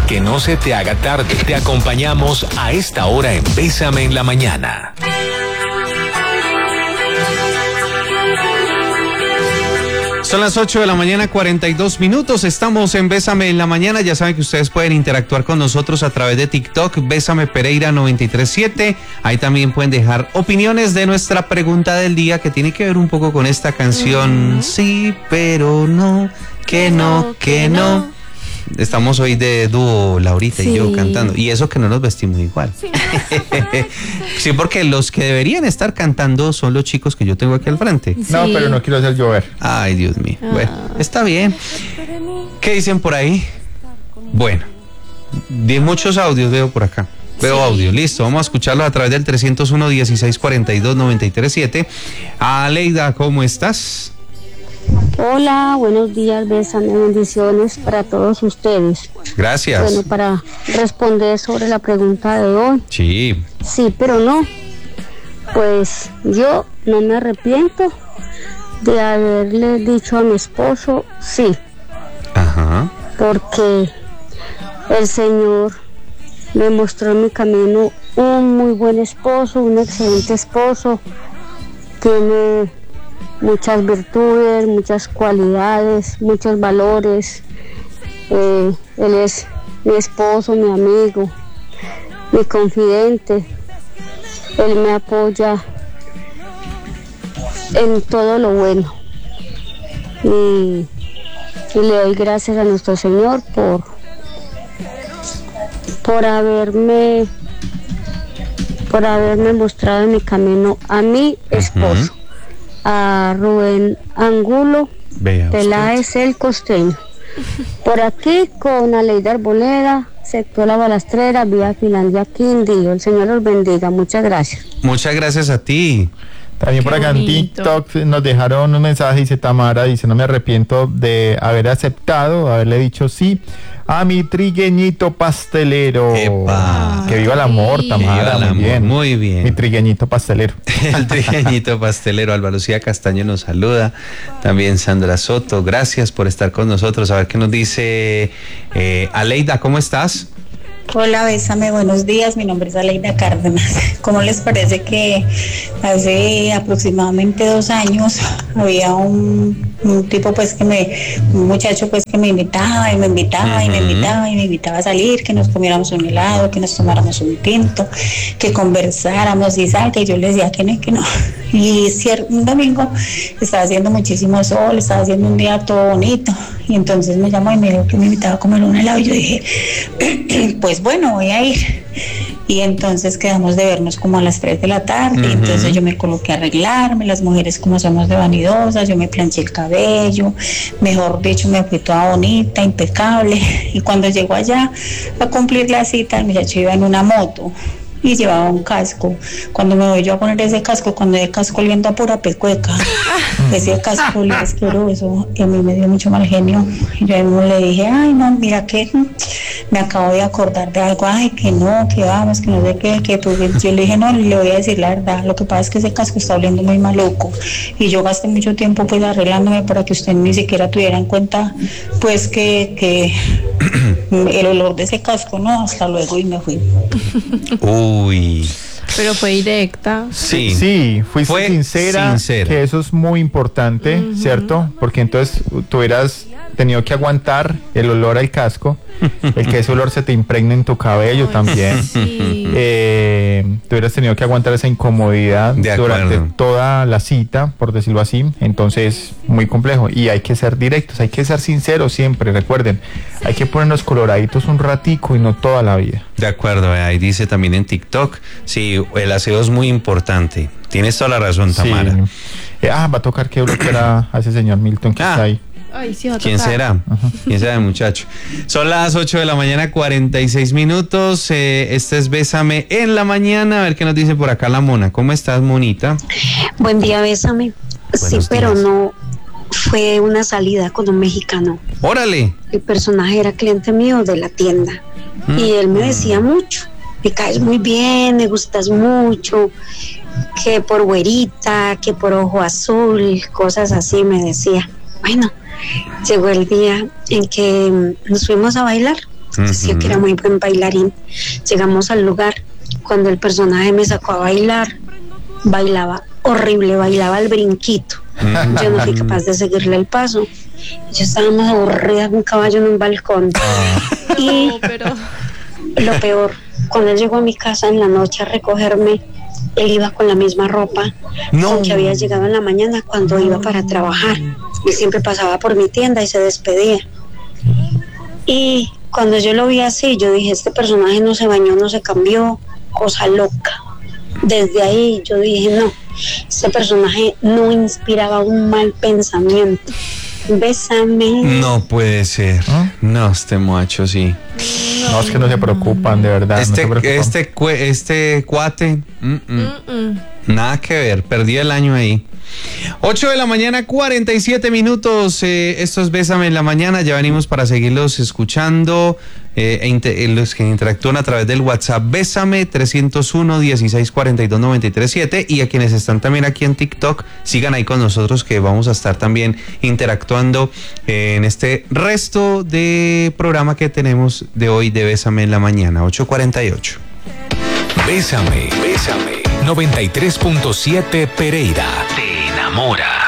que no se te haga tarde. Te acompañamos a esta hora en Bésame en la Mañana. Son las 8 de la mañana, 42 minutos. Estamos en Bésame en la Mañana. Ya saben que ustedes pueden interactuar con nosotros a través de TikTok, Bésame Pereira 937. Ahí también pueden dejar opiniones de nuestra pregunta del día, que tiene que ver un poco con esta canción. Sí, pero no, que no, que no. Estamos hoy de dúo, Laurita y yo cantando. Y eso que no nos vestimos igual. Sí. Sí, porque los que deberían estar cantando son los chicos que yo tengo aquí al frente. Sí. No, pero no quiero hacer llover. Ay, Dios mío. Bueno, está bien. ¿Qué dicen por ahí? Bueno, de muchos audios veo por acá. Veo audio, listo. Vamos a escucharlos a través del 301-1642-937. Aleida, ¿cómo estás? Hola, buenos días, bésame, bendiciones para todos ustedes. Gracias. Bueno, para responder sobre la pregunta de hoy. Sí. Sí, pero no. Pues yo no me arrepiento de haberle dicho a mi esposo sí. Ajá. Porque el Señor me mostró en mi camino un muy buen esposo, un excelente esposo. Tiene muchas virtudes, muchas cualidades, muchos valores. Él es mi esposo, mi amigo, mi confidente. Él me apoya en todo lo bueno. Y le doy gracias a nuestro Señor por haberme mostrado en mi camino a mi esposo. A Rubén Angulo Peláez el Costeño. Por aquí con Aleida Arboleda, sector La Balastrera, vía Finlandia Quindío. El Señor los bendiga, muchas gracias. Muchas gracias a ti. También por acá en TikTok nos dejaron un mensaje, dice Tamara, dice: no me arrepiento de haber aceptado, haberle dicho sí a mi trigueñito pastelero. ¡Epa! Que viva el amor, Tamara. Viva el muy bien. Muy bien. Mi trigueñito pastelero. El trigueñito pastelero. Álvaro Lucía Castaño nos saluda. También Sandra Soto. Gracias por estar con nosotros. A ver qué nos dice Aleida. ¿Cómo estás? Hola, bésame, buenos días, mi nombre es Aleida Cárdenas. ¿Cómo les parece que hace aproximadamente 2 años había un tipo pues un muchacho pues que me invitaba y me invitaba y me invitaba y me invitaba a salir, que nos comiéramos un helado, que nos tomáramos un tinto, que conversáramos y salga, y yo le decía que no, que no. Y un domingo estaba haciendo muchísimo sol, estaba haciendo un día todo bonito, y entonces me llamó y me dijo que me invitaba a comer un helado, y yo dije, pues bueno, voy a ir. Y entonces quedamos de vernos como a las 3 de la tarde, y entonces yo me coloqué a arreglarme, las mujeres como somos de vanidosas, yo me planché el cabello, mejor dicho, me fui toda bonita, impecable, y cuando llego allá a cumplir la cita, el muchacho iba en una moto y llevaba un casco. Cuando me voy yo a poner ese casco, cuando el casco oliendo a pura pecueca, ese casco olía asqueroso, y a mí me dio mucho mal genio. Y yo le dije, ay no, mira que me acabo de acordar de algo, ay que no, que vamos, que no sé qué, que pues yo le dije, no, le voy a decir la verdad, lo que pasa es que ese casco está oliendo muy maluco, y yo gasté mucho tiempo pues arreglándome para que usted ni siquiera tuviera en cuenta pues que el olor de ese casco, no, hasta luego, y me fui. Uy. Pero fue directa. Sí, fue sincera, que eso es muy importante, ¿cierto? Porque entonces tú hubieras tenido que aguantar el olor al casco, el que ese olor se te impregna en tu cabello también. Sí. Tú hubieras tenido que aguantar esa incomodidad durante toda la cita, por decirlo así. Entonces, muy complejo. Y hay que ser directos, hay que ser sinceros siempre. Recuerden, hay que ponernos coloraditos un ratico y no toda la vida. De acuerdo, ahí dice también en TikTok, sí, el aseo es muy importante. Tienes toda la razón, Tamara. Sí. Va a tocar que bloquear a ese señor Milton que está ahí. Ay, sí, ¿Quién será? ¿Quién será el muchacho? Son las 8 de la mañana, 46 minutos. Este es Bésame en la Mañana. A ver qué nos dice por acá la Mona. ¿Cómo estás, Monita? Buen día, bésame. Sí, pero no fue una salida con un mexicano. ¡Órale! El personaje era cliente mío de la tienda. Y él me decía mucho: me caes muy bien, me gustas mucho, que por güerita, que por ojo azul, cosas así me decía. Bueno, llegó el día en que nos fuimos a bailar decía que era muy buen bailarín. Llegamos al lugar, cuando el personaje me sacó a bailar, bailaba horrible, bailaba el brinquito. Yo no fui capaz de seguirle el paso. Yo estaba más aburrida que un caballo en un balcón. Y lo peor, cuando él llegó a mi casa en la noche a recogerme, él iba con la misma ropa con que había llegado en la mañana cuando iba para trabajar. Él siempre pasaba por mi tienda y se despedía. Y cuando yo lo vi así, yo dije, este personaje no se bañó, no se cambió, cosa loca. Desde ahí yo dije, no, este personaje no inspiraba un mal pensamiento. Bésame. No puede ser. No, este macho sí. No, es que no se preocupan, de verdad. Este cuate, nada que ver, perdí el año ahí. 8 de la mañana, 47 minutos. Esto es Bésame en la mañana. Ya venimos para seguirlos escuchando. Los que interactúan a través del WhatsApp, Bésame 301-1642-937. Y a quienes están también aquí en TikTok, sigan ahí con nosotros que vamos a estar también interactuando en este resto de programa que tenemos de hoy de Bésame en la mañana, 8:48. Bésame, 93.7 Pereira. Te enamora.